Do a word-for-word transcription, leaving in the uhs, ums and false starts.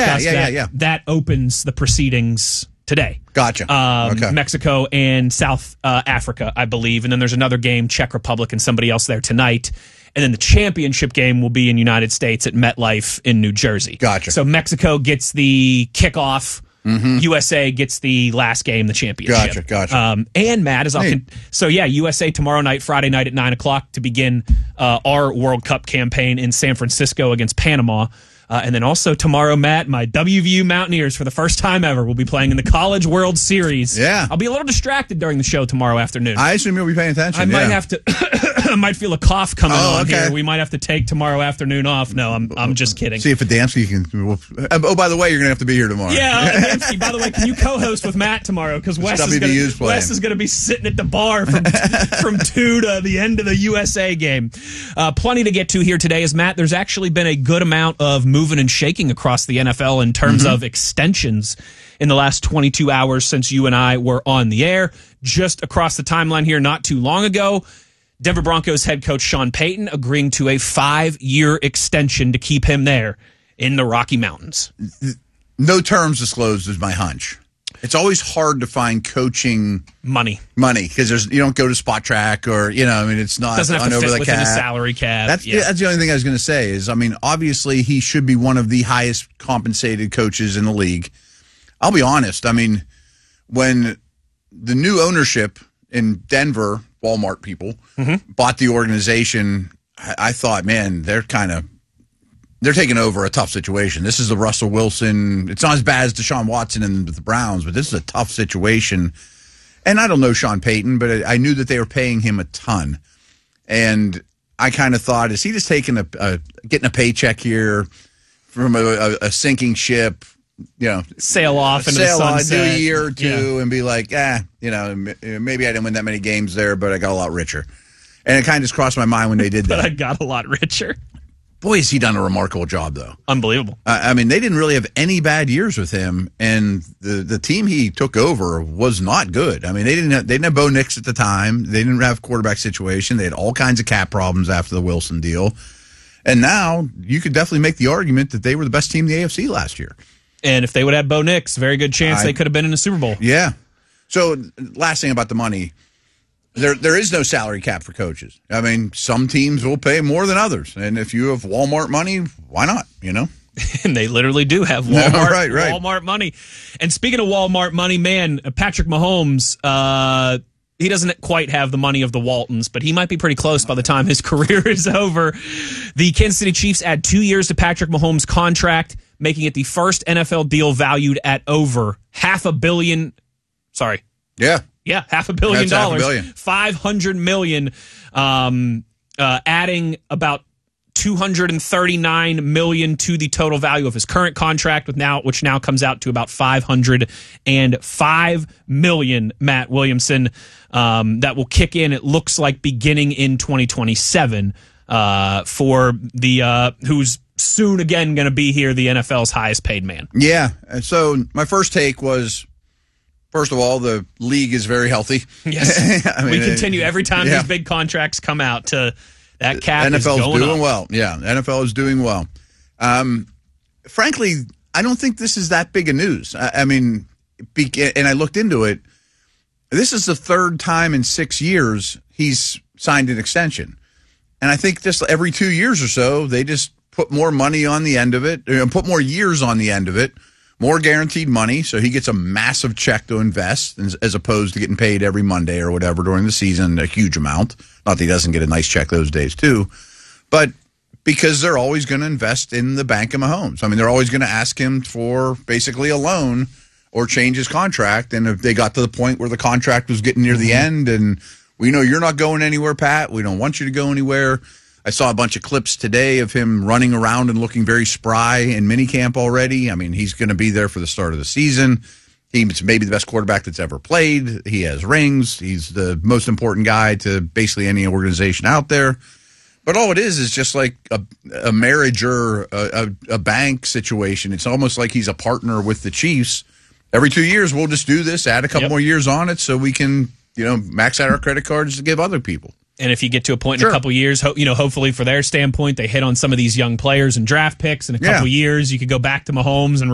discussed yeah, that. Yeah, yeah. That opens the proceedings today. Gotcha. Um, okay. Mexico and South uh, Africa, I believe. And then there's another game, Czech Republic and somebody else there tonight. And then the championship game will be in United States at MetLife in New Jersey. Gotcha. So Mexico gets the kickoff. Mm-hmm. U S A gets the last game, the championship. Gotcha, gotcha. Um, and Matt, as I'll con- so yeah, U S A tomorrow night, Friday night at nine o'clock to begin uh, our World Cup campaign in San Francisco against Panama. Uh, and then also tomorrow, Matt, my W V U Mountaineers, for the first time ever, will be playing in the College World Series. Yeah. I'll be a little distracted during the show tomorrow afternoon. I assume you'll be paying attention. I might yeah. have to. I might feel a cough coming Oh, on okay. here. We might have to take tomorrow afternoon off. No, I'm I'm just kidding. See if Adamski can. Well, oh, by the way, you're going to have to be here tomorrow. Yeah, Adamski, by the way, can you co-host with Matt tomorrow? Because Wes, W V U's playing. Wes is going to be sitting at the bar from from two to the end of the U S A game. Uh, plenty to get to here today. As Matt, there's actually been a good amount of moving and shaking across the N F L in terms mm-hmm. of extensions in the last twenty-two hours since you and I were on the air. Just across the timeline here not too long ago, Denver Broncos head coach Sean Payton agreeing to a five-year extension to keep him there in the Rocky Mountains. No terms disclosed is my hunch. It's always hard to find coaching money, money because there's you don't go to Spot Track or you know I mean it's not doesn't have on to over fit the within cap. a salary cap. That's yeah. that's the only thing I was going to say is I mean obviously he should be one of the highest compensated coaches in the league. I'll be honest. I mean when the new ownership in Denver, Walmart people mm-hmm. bought the organization, I, I thought, man, they're kind of. They're taking over a tough situation. This is the Russell Wilson. It's not as bad as Deshaun Watson and the Browns, but this is a tough situation. And I don't know Sean Payton, but I knew that they were paying him a ton. And I kind of thought, is he just taking a, a getting a paycheck here from a, a, a sinking ship? You know, sail off into sail the on, sunset. do a year or two, yeah. and be like, ah, you know, maybe I didn't win that many games there, but I got a lot richer. And it kind of just crossed my mind when they did that. But I got a lot richer. Boy, has he done a remarkable job, though. Unbelievable. Uh, I mean, they didn't really have any bad years with him, and the, the team he took over was not good. I mean, they didn't have, they didn't have Bo Nix at the time. They didn't have quarterback situation. They had all kinds of cap problems after the Wilson deal. And now you could definitely make the argument that they were the best team in the A F C last year. And if they would have Bo Nix, very good chance I, they could have been in a Super Bowl. Yeah. So last thing about the money. There, there is no salary cap for coaches. I mean, some teams will pay more than others, and if you have Walmart money, why not? You know, and they literally do have Walmart, right, right. Walmart money. And speaking of Walmart money, man, Patrick Mahomes, uh, he doesn't quite have the money of the Waltons, but he might be pretty close by the time his career is over. The Kansas City Chiefs add two years to Patrick Mahomes' contract, making it the first N F L deal valued at over half a billion. Sorry, yeah. Yeah, half a billion That's half a dollars, billion. five hundred million, um, uh, adding about two hundred thirty-nine million to the total value of his current contract, with now which now comes out to about five hundred five million. Matt Williamson, um, that will kick in. It looks like beginning in twenty twenty-seven uh, for the uh, who's soon again going to be here, the N F L's highest paid man. Yeah. So my first take was. First of all, the league is very healthy. Yes, I mean, we continue every time yeah. these big contracts come out to that cap N F L is is going doing up. well. Yeah, N F L is doing well. Um, frankly, I don't think this is that big a news. I, I mean, be, and I looked into it. This is the third time in six years he's signed an extension, and I think just every two years or so they just put more money on the end of it, or put more years on the end of it. More guaranteed money, so he gets a massive check to invest as opposed to getting paid every Monday or whatever during the season, a huge amount. Not that he doesn't get a nice check those days too, but because they're always going to invest in the bank of Mahomes. I mean, they're always going to ask him for basically a loan or change his contract, and if they got to the point where the contract was getting near the end and we know you're not going anywhere, Pat, we don't want you to go anywhere. I saw a bunch of clips today of him running around and looking very spry in minicamp already. I mean, he's going to be there for the start of the season. He's maybe the best quarterback that's ever played. He has rings. He's the most important guy to basically any organization out there. But all it is is just like a, a marriage or a, a, a bank situation. It's almost like he's a partner with the Chiefs. Every two years, we'll just do this, add a couple yep. more years on it so we can, you know, max out our credit cards to give other people. And if you get to a point sure. in a couple years, ho- you know, hopefully for their standpoint, they hit on some of these young players and draft picks. In a couple yeah. years, you could go back to Mahomes and